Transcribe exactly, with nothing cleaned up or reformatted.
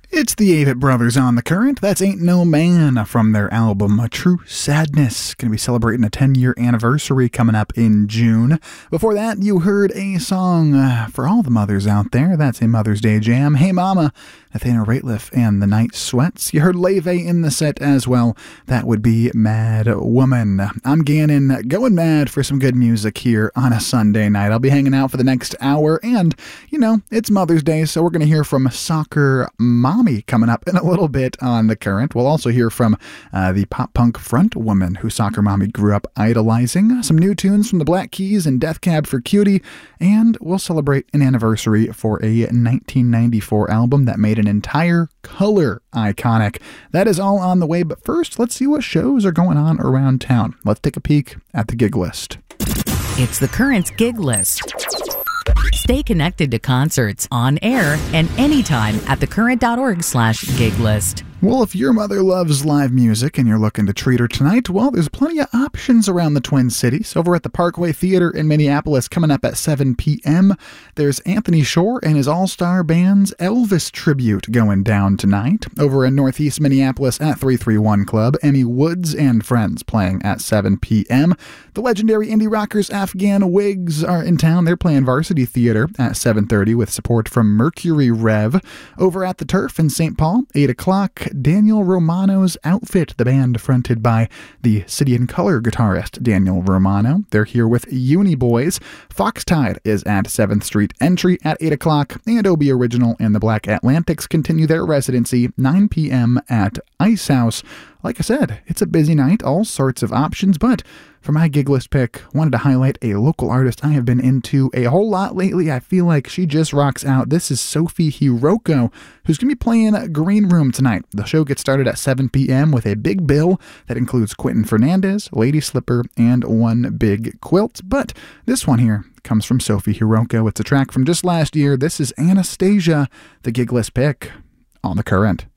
It's the Avett Brothers on the Current. That's Ain't No Man from their album True Sadness. Going to be celebrating a ten-year anniversary coming up in June. Before that, you heard a song uh, for all the mothers out there. That's a Mother's Day jam. Hey Mama, Nathaniel Rateliff and the Night Sweats. You heard Leve in the set as well. That would be Mad Woman. I'm Gannon, going mad for some good music here on a Sunday night. I'll be hanging out for the next hour, and, you know, it's Mother's Day, so we're going to hear from Soccer Mommy coming up in a little bit on the Current. We'll also hear from uh, the pop-punk front woman who Soccer Mommy grew up idolizing, some new tunes from the Black Keys and Death Cab for Cutie, and we'll celebrate an anniversary for a nineteen ninety-four album that made an entire color iconic. That is all on the way, but first, let's see what shows are going on around town. Let's take a peek at the gig list. It's the Current's gig list. Stay connected to concerts on air and anytime at thecurrent.org slash gig list. Well, if your mother loves live music and you're looking to treat her tonight, well, there's plenty of options around the Twin Cities. Over at the Parkway Theater in Minneapolis coming up at seven p.m., there's Anthony Shore and his all-star band's Elvis tribute going down tonight. Over in Northeast Minneapolis at three thirty-one Club, Emmy Woods and Friends playing at seven p.m. The legendary indie rockers Afghan Wigs are in town. They're playing Varsity Theater at seven thirty with support from Mercury Rev. Over at the Turf in Saint Paul, eight o'clock, Daniel Romano's Outfit, the band fronted by the City and Color guitarist Daniel Romano. They're here with Uni Boys. Foxtide is at seventh Street Entry at eight o'clock, and Obie Original and the Black Atlantics continue their residency nine p.m. at Ice House. Like I said, it's a busy night, all sorts of options, but for my gig list pick, wanted to highlight a local artist I have been into a whole lot lately. I feel like she just rocks out. This is Sophie Hiroko, who's going to be playing Green Room tonight. The show gets started at seven p.m. with a big bill that includes Quentin Fernandez, Lady Slipper, and One Big Quilt. But this one here comes from Sophie Hiroko. It's a track from just last year. This is Anastasia, the gig list pick on the Current.